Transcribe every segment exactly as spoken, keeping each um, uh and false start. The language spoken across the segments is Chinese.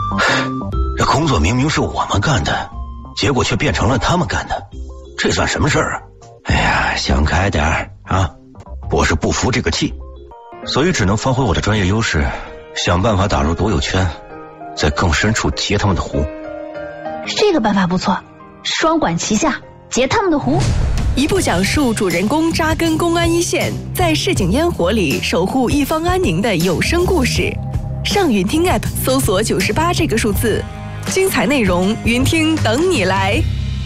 这工作明明是我们干的，结果却变成了他们干的，这算什么事儿啊？哎呀，想开点儿啊！我是不服这个气，所以只能发挥我的专业优势，想办法打入独有圈，在更深处截他们的湖。 这个办法不错，双管齐下，截他们的湖。 一部讲述主人公扎根公安一线，在市井烟火里守护一方安宁的有声故事。上云听 App 搜索九十八这个数字，精彩内容云听等你来。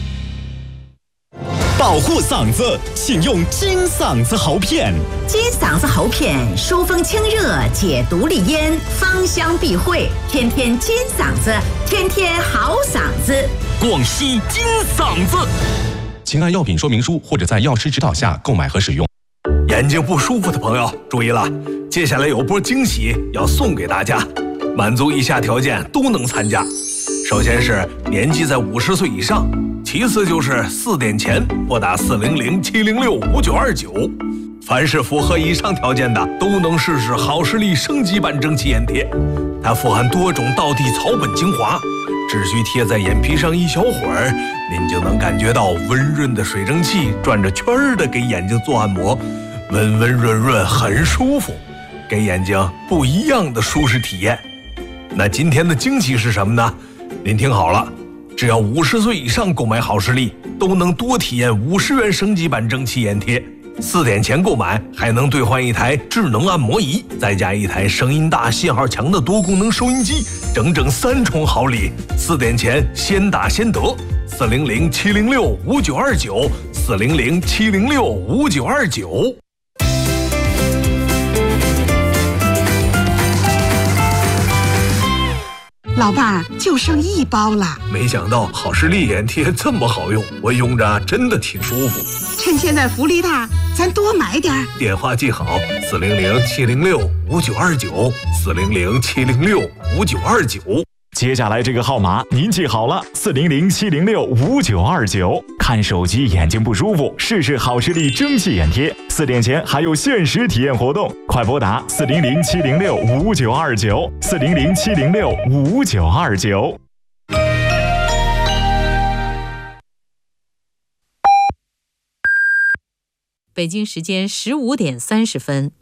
保护嗓子，请用金嗓子喉片。 金嗓子喉片疏风清热，解毒利咽，芳香避秽，天天金嗓子，天天好嗓子。 广西金嗓子， 请按药品说明书或者在药师指导下购买和使用。 眼睛不舒服的朋友注意了，接下来有波惊喜要送给大家，满足以下条件都能参加。首先是年纪在五十岁以上，其次就是四点前拨打四零零七零六五九二九。凡是符合以上条件的，都能试试好视力升级版蒸汽眼贴。它富含多种道地草本精华，只需贴在眼皮上一小会儿，您就能感觉到温润的水蒸气转着圈儿的给眼睛做按摩，温温润润，很舒服，给眼睛不一样的舒适体验。那今天的惊喜是什么呢？您听好了，只要五十岁以上购买好视力，都能多体验五十元升级版蒸汽眼贴。四点前购买还能兑换一台智能按摩仪，再加一台声音大、信号强的多功能收音机，整整三重好礼。四点前先打先得，四零零七零六五九二九，四零零七零六五九二九。 老伴儿，就剩一包了。 没想到好视力眼贴这么好用，我用着真的挺舒服。 趁现在福利大，咱多买点儿。 电话记好：四零零七零六五九二九，四零零七零六五九二九。 接下来这个号码您记好了，四零零七零六五九二九。看手机眼睛不舒服，试试好视力蒸汽眼贴。四点前还有限时体验活动，快拨打四零零七零六五九二九，四零零七零六五九二九。 北京时间十五点三十分。